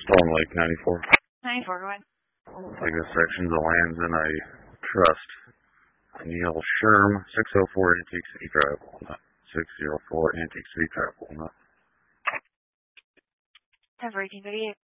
Stone Lake 94. 94, go ahead. Biggest sections of lands in a trust. Neil Sherm, 604 Antique City Drive, Walnut. 604 Antique City Drive, Walnut. 10 for 1858.